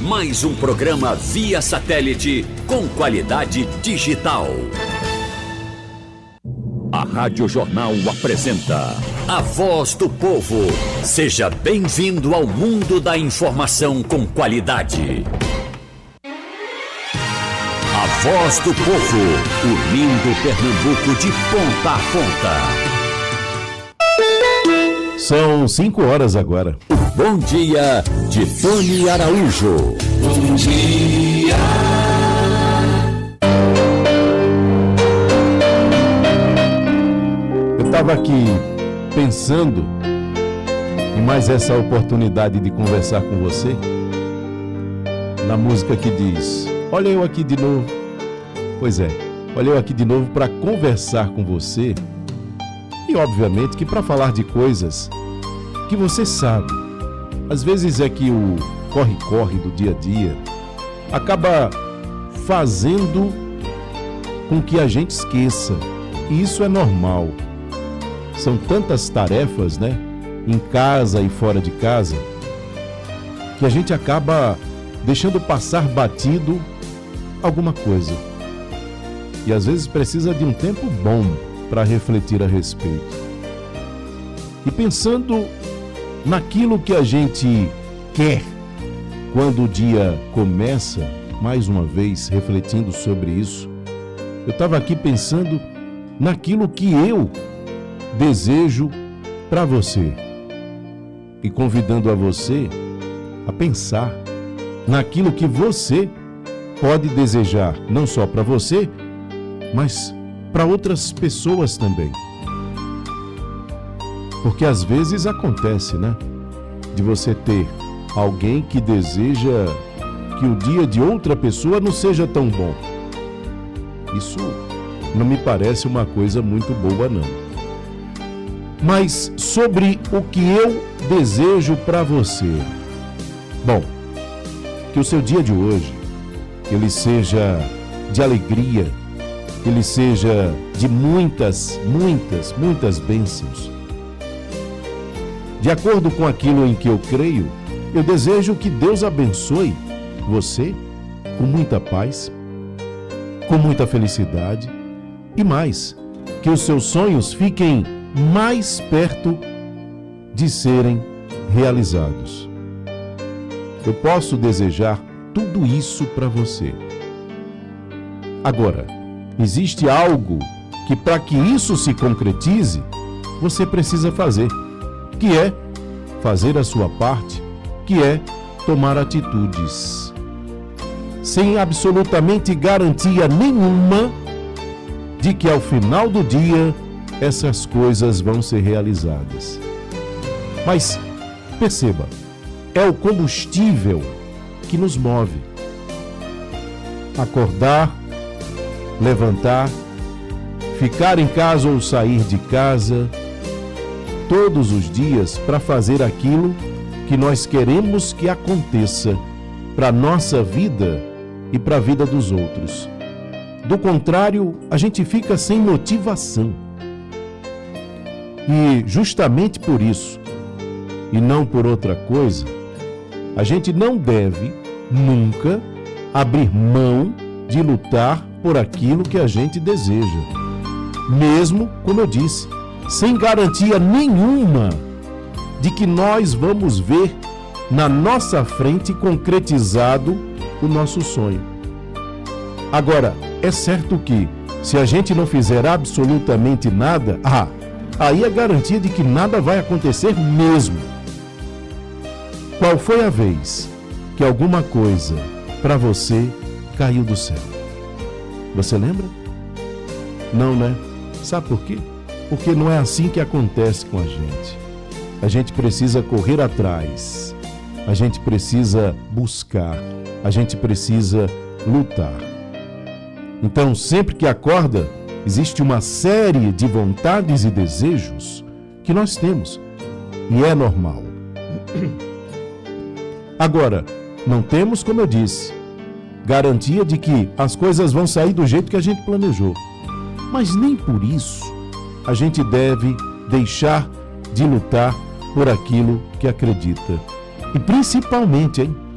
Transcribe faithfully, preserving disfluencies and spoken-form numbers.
mais um programa via satélite com qualidade digital. A Rádio Jornal apresenta A Voz do Povo. Seja bem-vindo ao mundo da informação com qualidade. A Voz do Povo, unindo Pernambuco de ponta a ponta. São cinco horas agora. Bom dia de Tony Araújo. Bom dia. Eu estava aqui pensando em mais essa oportunidade de conversar com você, na música que diz: olha eu aqui de novo. Pois é, olha eu aqui de novo para conversar com você e obviamente que para falar de coisas que você sabe. Às vezes é que o corre-corre do dia a dia acaba fazendo com que a gente esqueça, e isso é normal. São tantas tarefas, né, em casa e fora de casa, que a gente acaba deixando passar batido alguma coisa. E às vezes precisa de um tempo bom para refletir a respeito. E pensando naquilo que a gente quer quando o dia começa, mais uma vez refletindo sobre isso, eu estava aqui pensando naquilo que eu desejo para você e convidando a você a pensar naquilo que você pode desejar, não só para você, mas para outras pessoas também. Porque às vezes acontece, né? De você ter alguém que deseja que o dia de outra pessoa não seja tão bom. Isso não me parece uma coisa muito boa, não. Mas sobre o que eu desejo para você. Bom, que o seu dia de hoje, ele seja de alegria, ele seja de muitas, muitas, muitas bênçãos. De acordo com aquilo em que eu creio, eu desejo que Deus abençoe você com muita paz, com muita felicidade e mais, que os seus sonhos fiquem mais perto de serem realizados. Eu posso desejar tudo isso para você. Agora, existe algo que para que isso se concretize, você precisa fazer, que é fazer a sua parte, que é tomar atitudes. Sem absolutamente garantia nenhuma de que ao final do dia essas coisas vão ser realizadas. Mas perceba, é o combustível que nos move. Acordar, levantar, ficar em casa ou sair de casa, todos os dias para fazer aquilo que nós queremos que aconteça para a nossa vida e para a vida dos outros. Do contrário, a gente fica sem motivação. E justamente por isso, e não por outra coisa, a gente não deve nunca abrir mão de lutar por aquilo que a gente deseja. Mesmo, como eu disse, sem garantia nenhuma de que nós vamos ver na nossa frente concretizado o nosso sonho. Agora, é certo que se a gente não fizer absolutamente nada, ah, aí é garantia de que nada vai acontecer mesmo. Qual foi a vez que alguma coisa para você caiu do céu? Você lembra? Não, né? Sabe por quê? Porque não é assim que acontece com a gente. A gente precisa correr atrás, a gente precisa buscar, a gente precisa lutar. Então, sempre que acorda, existe uma série de vontades e desejos que nós temos, e é normal. Agora, não temos, como eu disse, garantia de que as coisas vão sair do jeito que a gente planejou. Mas nem por isso a gente deve deixar de lutar por aquilo que acredita. E principalmente, hein,